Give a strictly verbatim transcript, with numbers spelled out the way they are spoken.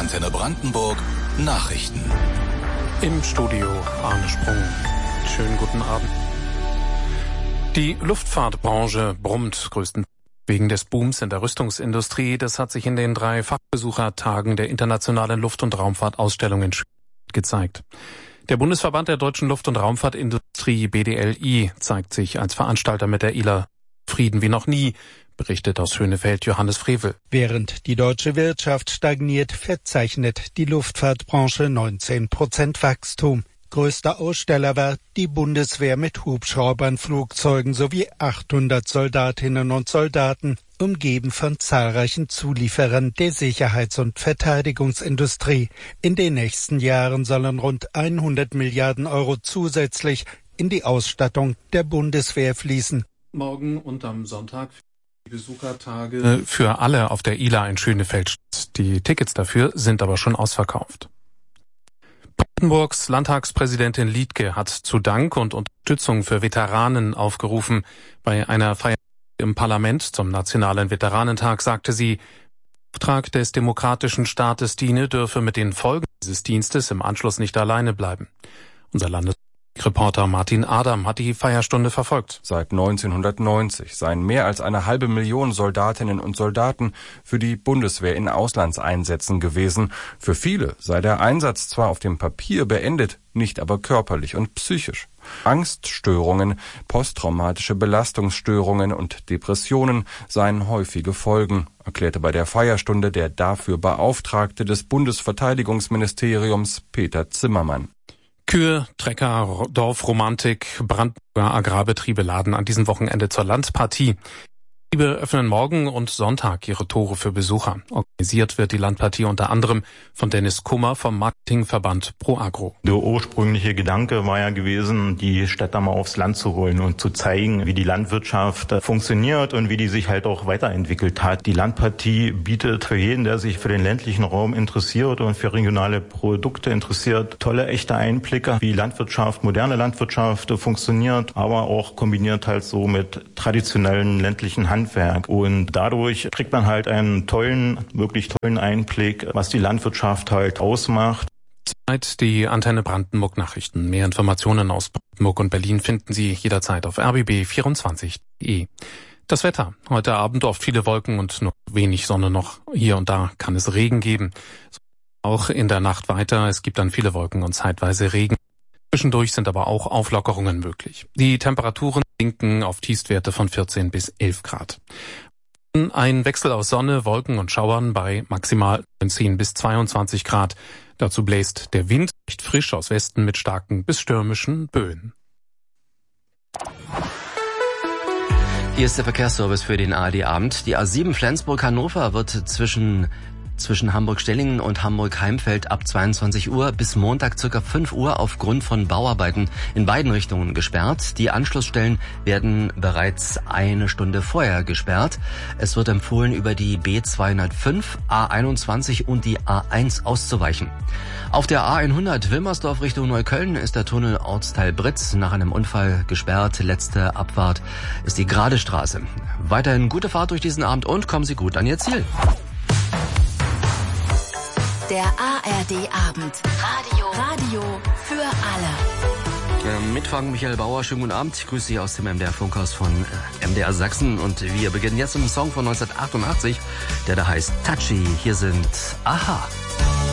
Antenne Brandenburg Nachrichten. Im Studio Arne Sprung. Schönen guten Abend. Die Luftfahrtbranche brummt größtenteils wegen des Booms in der Rüstungsindustrie. Das hat sich in den drei Fachbesuchertagen der Internationalen Luft- und Raumfahrtausstellung in Schweden gezeigt. Der Bundesverband der deutschen Luft- und Raumfahrtindustrie B D L I zeigt sich als Veranstalter mit der I L A Frieden wie noch nie, berichtet aus Schönefeld Johannes Frevel. Während die deutsche Wirtschaft stagniert, verzeichnet die Luftfahrtbranche neunzehn Prozent Wachstum. Größter Aussteller war die Bundeswehr mit Hubschraubern, Flugzeugen sowie achthundert Soldatinnen und Soldaten, umgeben von zahlreichen Zulieferern der Sicherheits- und Verteidigungsindustrie. In den nächsten Jahren sollen rund hundert Milliarden Euro zusätzlich in die Ausstattung der Bundeswehr fließen. Morgen und am Sonntag die Besuchertage für alle auf der I L A in Schönefeld. Die Tickets dafür sind aber schon ausverkauft. Brandenburgs Landtagspräsidentin Liedtke hat zu Dank und Unterstützung für Veteranen aufgerufen. Bei einer Feier im Parlament zum Nationalen Veteranentag sagte sie, der Auftrag des demokratischen Staates diene, dürfe mit den Folgen dieses Dienstes im Anschluss nicht alleine bleiben. Unser Landesreporter Martin Adam hat die Feierstunde verfolgt. Seit neunzehnhundertneunzig seien mehr als eine halbe Million Soldatinnen und Soldaten für die Bundeswehr in Auslandseinsätzen gewesen. Für viele sei der Einsatz zwar auf dem Papier beendet, nicht aber körperlich und psychisch. Angststörungen, posttraumatische Belastungsstörungen und Depressionen seien häufige Folgen, erklärte bei der Feierstunde der dafür Beauftragte des Bundesverteidigungsministeriums Peter Zimmermann. Kühe, Trecker, Dorfromantik, Brandenburger Agrarbetriebe laden an diesem Wochenende zur Landpartie. Die Betriebe öffnen morgen und Sonntag ihre Tore für Besucher. Organisiert wird die Landpartie unter anderem von Dennis Kummer vom Marketingverband ProAgro. Der ursprüngliche Gedanke war ja gewesen, die Städter mal aufs Land zu holen und zu zeigen, wie die Landwirtschaft funktioniert und wie die sich halt auch weiterentwickelt hat. Die Landpartie bietet für jeden, der sich für den ländlichen Raum interessiert und für regionale Produkte interessiert, tolle, echte Einblicke, wie Landwirtschaft, moderne Landwirtschaft funktioniert, aber auch kombiniert halt so mit traditionellen ländlichen Handwerk. Und dadurch kriegt man halt einen tollen, wirklich tollen Einblick, was die Landwirtschaft halt ausmacht. Zeit die Antenne Brandenburg Nachrichten. Mehr Informationen aus Brandenburg und Berlin finden Sie jederzeit auf r b b vierundzwanzig punkt de. Das Wetter. Heute Abend oft viele Wolken und nur wenig Sonne noch. Hier und da kann es Regen geben. Auch in der Nacht weiter. Es gibt dann viele Wolken und zeitweise Regen. Zwischendurch sind aber auch Auflockerungen möglich. Die Temperaturen sinken auf Tiefstwerte von vierzehn bis elf Grad. Ein Wechsel aus Sonne, Wolken und Schauern bei maximal neunzehn bis zweiundzwanzig Grad. Dazu bläst der Wind recht frisch aus Westen mit starken bis stürmischen Böen. Hier ist der Verkehrsservice für den A R D-Abend. Die A sieben Flensburg-Hannover wird zwischen zwischen Hamburg-Stellingen und Hamburg-Heimfeld ab zweiundzwanzig Uhr bis Montag ca. fünf Uhr aufgrund von Bauarbeiten in beiden Richtungen gesperrt. Die Anschlussstellen werden bereits eine Stunde vorher gesperrt. Es wird empfohlen, über die B zweihundertfünf, A einundzwanzig und die A eins auszuweichen. Auf der A hundert Wilmersdorf Richtung Neukölln ist der Tunnel Ortsteil Britz nach einem Unfall gesperrt. Letzte Abfahrt ist die Gerade Straße. Weiterhin gute Fahrt durch diesen Abend und kommen Sie gut an Ihr Ziel. Der A R D-Abend. Radio. Radio für alle. Mitfragen Michael Bauer, schönen guten Abend. Ich grüße Sie aus dem M D R-Funkhaus von äh, M D R Sachsen. Und wir beginnen jetzt mit einem Song von neunzehnhundertachtundachtzig, der da heißt Touchy. Hier sind Aha.